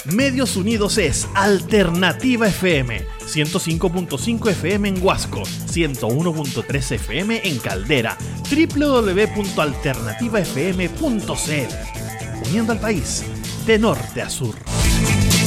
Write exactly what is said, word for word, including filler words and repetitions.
Medios Unidos es Alternativa F M, ciento cinco punto cinco F M en Huasco, ciento uno punto tres F M en Caldera, doble u doble u doble u punto alternativa f m punto c l. Uniendo al país de norte a sur.